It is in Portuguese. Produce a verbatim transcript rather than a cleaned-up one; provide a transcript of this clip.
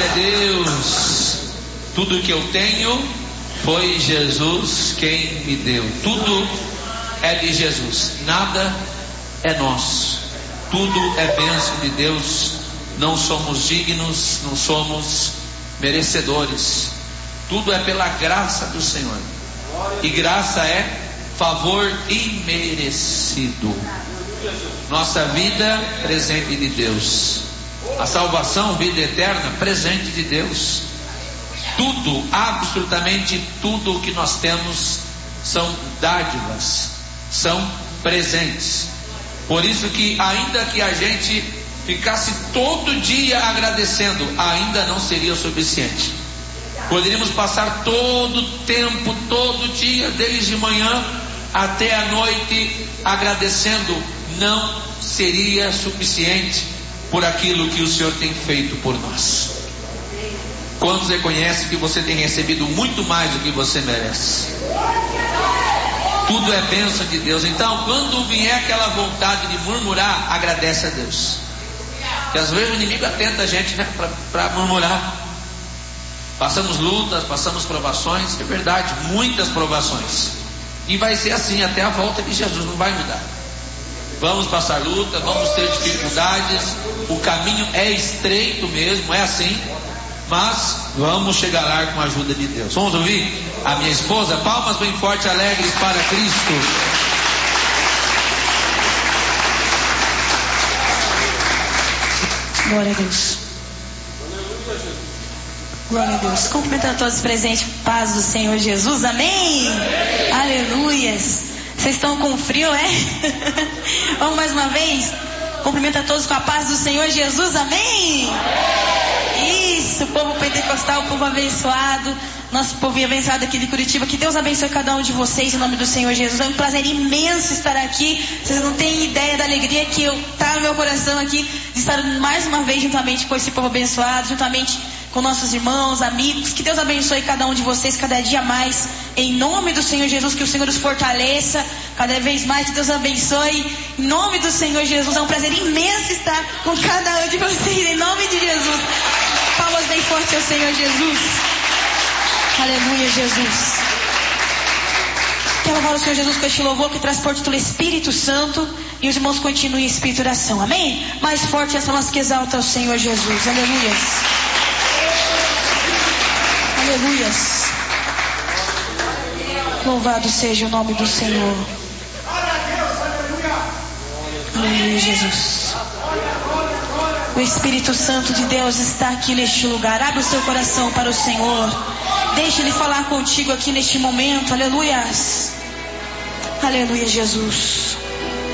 Deus. Tudo que eu tenho foi Jesus quem me deu. Tudo é de Jesus, nada é nosso. Tudo é bênção de Deus. Não somos dignos, não somos merecedores. Tudo é pela graça do Senhor. E graça é favor imerecido. Nossa vida, presente de Deus. A salvação, vida eterna, presente de Deus. Tudo, absolutamente tudo o que nós temos são dádivas, são presentes. Por isso que ainda que a gente ficasse todo dia agradecendo, ainda não seria o suficiente. Poderíamos passar todo o tempo, todo dia, desde manhã até a noite, agradecendo, não seria suficiente por aquilo que o Senhor tem feito por nós. Quantos reconhecem que você tem recebido muito mais do que você merece? Tudo é bênção de Deus. Então, quando vier aquela vontade de murmurar, agradece a Deus. Porque às vezes o inimigo atenta a gente, né, para murmurar. Passamos lutas, passamos provações, é verdade, muitas provações. E vai ser assim até a volta de Jesus, não vai mudar. Vamos passar luta, vamos ter dificuldades, o caminho é estreito mesmo, é assim, mas vamos chegar lá com a ajuda de Deus. Vamos ouvir a minha esposa? Palmas bem fortes, alegres para Cristo. Glória a Deus. Glória a Deus. Cumprimentando todos os presentes, paz do Senhor Jesus, amém? Amém. Aleluias. Vocês estão com frio, é? Vamos mais uma vez? Cumprimenta todos com a paz do Senhor Jesus, amém? Amém. Isso, povo pentecostal, povo abençoado, nosso povo abençoado aqui de Curitiba, que Deus abençoe cada um de vocês em nome do Senhor Jesus. É um prazer imenso estar aqui. Vocês não têm ideia da alegria que está no meu coração aqui de estar mais uma vez juntamente com esse povo abençoado, juntamente com nossos irmãos, amigos. Que Deus abençoe cada um de vocês cada dia mais, em nome do Senhor Jesus. Que o Senhor os fortaleça cada vez mais, que Deus abençoe em nome do Senhor Jesus. É um prazer imenso estar com cada um de vocês, em nome de Jesus. Palmas bem fortes ao Senhor Jesus. Aleluia, Jesus. Quero louvar o Senhor Jesus com este louvor que traz por título Espírito Santo. E os irmãos continuem em espírito de oração, amém? Mais forte as palmas que exalta o Senhor Jesus. Aleluia. Aleluias. Louvado seja o nome do Senhor. Aleluia, Jesus. O Espírito Santo de Deus está aqui neste lugar. Abre o seu coração para o Senhor. Deixe Ele falar contigo aqui neste momento. Aleluias. Aleluia, Jesus.